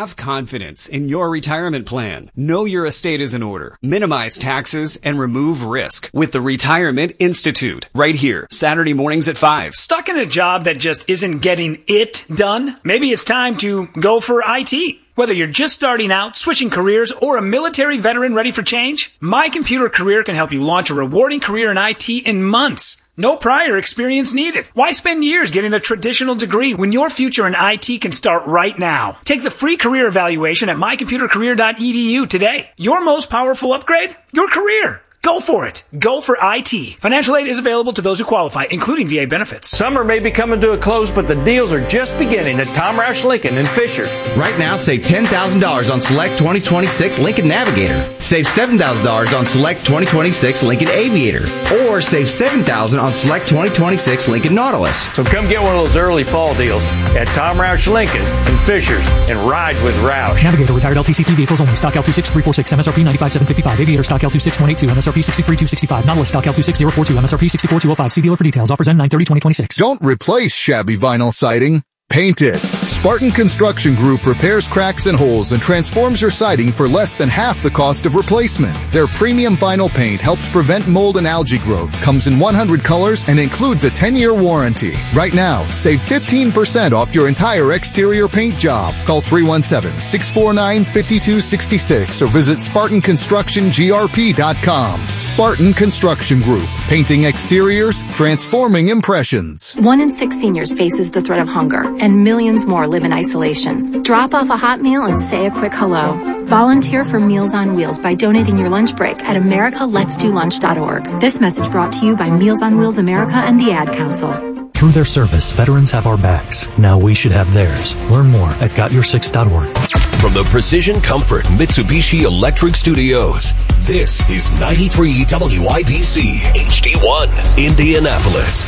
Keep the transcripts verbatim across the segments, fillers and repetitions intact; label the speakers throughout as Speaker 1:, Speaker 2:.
Speaker 1: Have confidence in your retirement plan. Know your estate is in order. Minimize taxes and remove risk with the Retirement Institute. Right here, Saturday mornings at five.
Speaker 2: Stuck in a job that just isn't getting it done? Maybe it's time to go for I T. Whether you're just starting out, switching careers, or a military veteran ready for change, My Computer Career can help you launch a rewarding career in I T in months. No prior experience needed. Why spend years getting a traditional degree when your future in I T can start right now? Take the free career evaluation at my computer career dot e d u today. Your most powerful upgrade? Your career. Go for it. Go for I T. Financial aid is available to those who qualify, including V A benefits.
Speaker 3: Summer may be coming to a close, but the deals are just beginning at Tom Roush Lincoln in Fishers.
Speaker 4: Right now, save ten thousand dollars on select twenty twenty-six Lincoln Navigator. Save seven thousand dollars on select twenty twenty-six Lincoln Aviator. Or save seven thousand dollars on select twenty twenty-six Lincoln Nautilus.
Speaker 3: So come get one of those early fall deals at Tom Roush Lincoln in Fishers and ride with Roush.
Speaker 5: Navigator retired L T C P vehicles only. Stock L two six three four six, M S R P ninety-five seven fifty-five. Aviator stock L two six one eight two, M S R P sixty-three two sixty-five. Nautilus stock L two six zero four two, M S R P sixty-four two oh five. See dealer for details. Offers end nine thirty twenty twenty-six.
Speaker 6: Don't replace shabby vinyl siding. Paint it. Spartan Construction Group repairs cracks and holes and transforms your siding for less than half the cost of replacement. Their premium vinyl paint helps prevent mold and algae growth, comes in one hundred colors, and includes a ten-year warranty. Right now, save fifteen percent off your entire exterior paint job. Call three one seven, six four nine, five two six six or visit Spartan Construction G R P dot com. Spartan Construction Group. Painting exteriors, transforming impressions.
Speaker 7: One in six seniors faces the threat of hunger, and millions more live in isolation. Drop off a hot meal and say a quick hello. Volunteer for Meals on Wheels by donating your lunch break at america lets do lunch dot org. This message brought to you by Meals on Wheels America and the Ad Council.
Speaker 5: Through their service, veterans have our backs. Now we should have theirs. Learn more at got your six dot org.
Speaker 8: From the Precision Comfort Mitsubishi Electric Studios, this is ninety-three W I B C H D one, Indianapolis.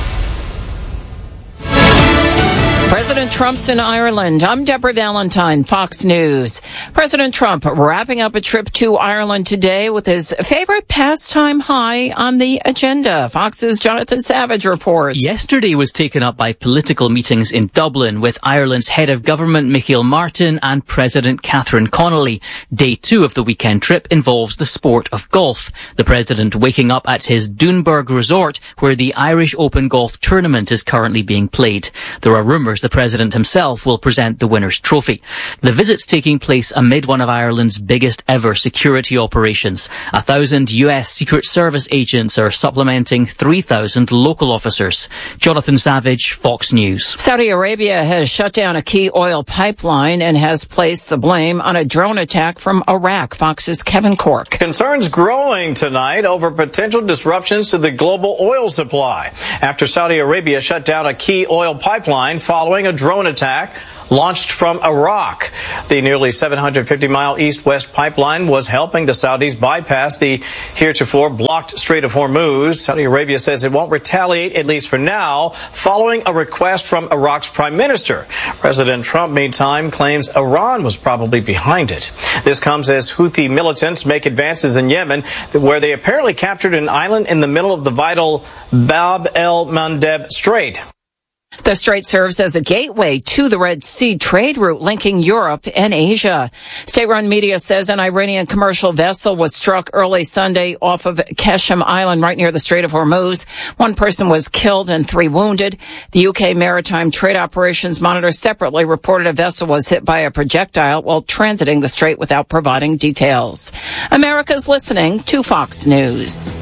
Speaker 9: President Trump's in Ireland. I'm Deborah Valentine, Fox News. President Trump wrapping up a trip to Ireland today with his favorite pastime high on the agenda. Fox's Jonathan Savage reports.
Speaker 10: Yesterday was taken up by political meetings in Dublin with Ireland's head of government Michael Martin and President Catherine Connolly. Day two of the weekend trip involves the sport of golf. The president waking up at his Doonburg resort where the Irish Open Golf Tournament is currently being played. There are rumours the president himself will present the winner's trophy. The visit's taking place amid one of Ireland's biggest ever security operations. A thousand U S Secret Service agents are supplementing three thousand local officers. Jonathan Savage, Fox News.
Speaker 9: Saudi Arabia has shut down a key oil pipeline and has placed the blame on a drone attack from Iraq. Fox's Kevin Cork.
Speaker 3: Concerns growing tonight over potential disruptions to the global oil supply after Saudi Arabia shut down a key oil pipeline following a drone attack launched from Iraq. The nearly seven hundred fifty mile east-west pipeline was helping the Saudis bypass the heretofore blocked Strait of Hormuz. Saudi Arabia says it won't retaliate, at least for now, following a request from Iraq's prime minister. President Trump, meantime, claims Iran was probably behind it. This comes as Houthi militants make advances in Yemen, where they apparently captured an island in the middle of the vital Bab el-Mandeb Strait.
Speaker 9: The strait serves as a gateway to the Red Sea trade route linking Europe and Asia. State-run media says an Iranian commercial vessel was struck early Sunday off of Keshem Island right near the Strait of Hormuz. One person was killed and three wounded. The U K Maritime Trade Operations Monitor separately reported a vessel was hit by a projectile while transiting the strait without providing details. America's listening to Fox News.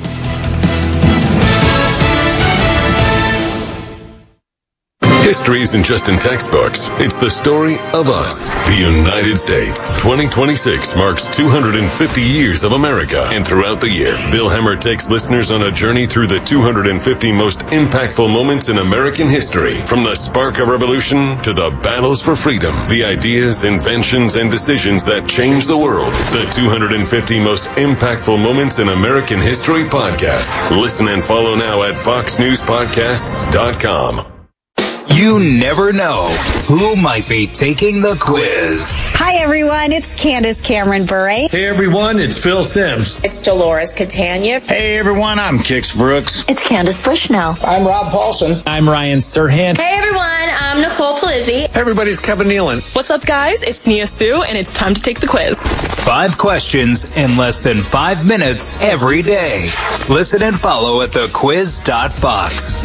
Speaker 8: History isn't just in textbooks. It's the story of us, the United States. twenty twenty-six marks two hundred fifty years of America. And throughout the year, Bill Hemmer takes listeners on a journey through the two hundred fifty most impactful moments in American history. From the spark of revolution to the battles for freedom, the ideas, inventions, and decisions that changed the world. The two hundred fifty most impactful moments in American history podcast. Listen and follow now at fox news podcasts dot com.
Speaker 11: You never know who might be taking the quiz.
Speaker 12: Hi, everyone. It's Candace Cameron Bure.
Speaker 13: Hey, everyone. It's Phil Sims.
Speaker 14: It's Dolores Catania.
Speaker 15: Hey, everyone. I'm Kix Brooks.
Speaker 16: It's Candace Bushnell.
Speaker 17: I'm Rob Paulson.
Speaker 18: I'm Ryan Serhant.
Speaker 19: Hey, everyone. I'm Nicole Palizzi.
Speaker 20: Hey, everybody's Kevin Nealon.
Speaker 21: What's up, guys? It's Nia Sue, and it's time to take the quiz.
Speaker 11: Five questions in less than five minutes every day. Listen and follow at the quiz dot fox.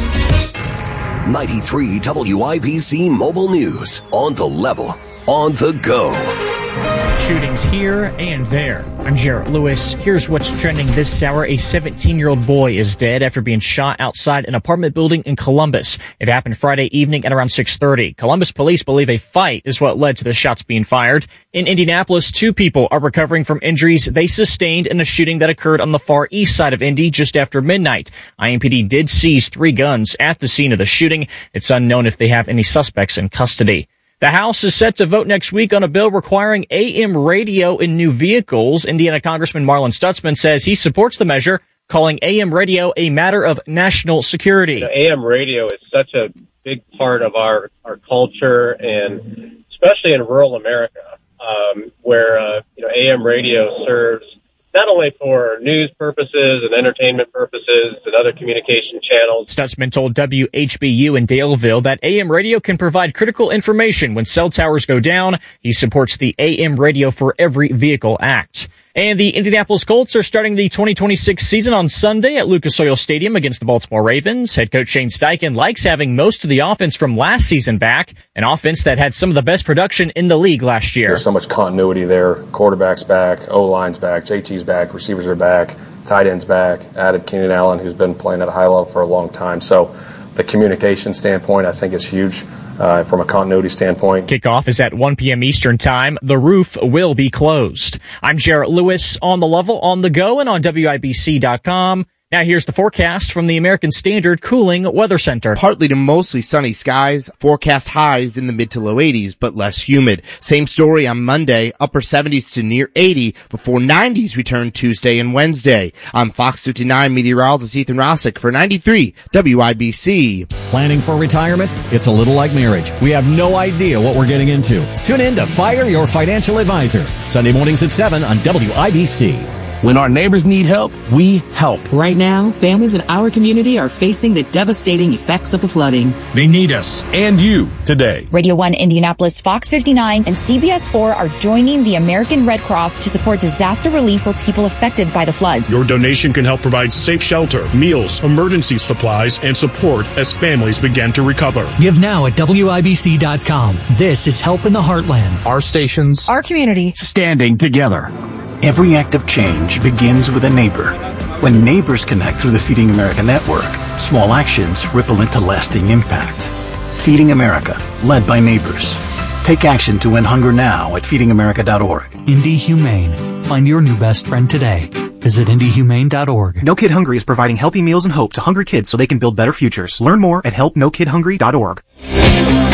Speaker 22: ninety-three W I B C Mobile News. On the level. On the go.
Speaker 23: Shootings here and there. I'm Jarrett Lewis. Here's what's trending this hour. A seventeen-year-old boy is dead after being shot outside an apartment building in Columbus. It happened Friday evening at around six thirty. Columbus police believe a fight is what led to the shots being fired. In Indianapolis, two people are recovering from injuries they sustained in a shooting that occurred on the far east side of Indy just after midnight. I M P D did seize three guns at the scene of the shooting. It's unknown if they have any suspects in custody. The House is set to vote next week on a bill requiring A M radio in new vehicles. Indiana Congressman Marlon Stutzman says he supports the measure, calling A M radio a matter of national security.
Speaker 24: You know, A M radio is such a big part of our, our culture, and especially in rural America, um, where uh, you know A M radio serves not only for news purposes and entertainment purposes and other communication channels.
Speaker 23: Stutzman told W H B U in Daleville that A M radio can provide critical information when cell towers go down. He supports the A M Radio for Every Vehicle Act. And the Indianapolis Colts are starting the twenty twenty-six season on Sunday at Lucas Oil Stadium against the Baltimore Ravens. Head coach Shane Steichen likes having most of the offense from last season back, an offense that had some of the best production in the league last year.
Speaker 25: There's so much continuity there. Quarterback's back, O-line's back, J T's back, receivers are back, tight end's back, added Keenan Allen, who's been playing at a high level for a long time. So the communication standpoint, I think, is huge. Uh, from a continuity standpoint.
Speaker 23: Kickoff is at one p.m. Eastern Time. The roof will be closed. I'm Jarrett Lewis on the level, on the go, and on W I B C dot com. Now here's the forecast from the American Standard Cooling Weather Center.
Speaker 26: Partly to mostly sunny skies, forecast highs in the mid to low eighties, but less humid. Same story on Monday, upper seventies to near eighty, before nineties return Tuesday and Wednesday. I'm Fox fifty-nine meteorologist Ethan Rossick for ninety-three W I B C.
Speaker 27: Planning for retirement? It's a little like marriage. We have no idea what we're getting into. Tune in to Fire Your Financial Advisor, Sunday mornings at seven on W I B C.
Speaker 28: When our neighbors need help, we help.
Speaker 29: Right now, families in our community are facing the devastating effects of the flooding.
Speaker 30: They need us and you today.
Speaker 31: Radio one Indianapolis, Fox fifty-nine, and C B S four are joining the American Red Cross to support disaster relief for people affected by the floods.
Speaker 30: Your donation can help provide safe shelter, meals, emergency supplies, and support as families begin to recover.
Speaker 5: Give now at W I B C dot com. This is Help in the Heartland.
Speaker 30: Our stations,
Speaker 31: our community,
Speaker 30: standing together.
Speaker 32: Every act of change begins with a neighbor. When neighbors connect through the Feeding America network, small actions ripple into lasting impact. Feeding America, led by neighbors. Take action to end hunger now at feeding america dot org.
Speaker 5: Indy Humane. Find your new best friend today. Visit indy humane dot org.
Speaker 33: No Kid Hungry is providing healthy meals and hope to hungry kids so they can build better futures. Learn more at help no kid hungry dot org.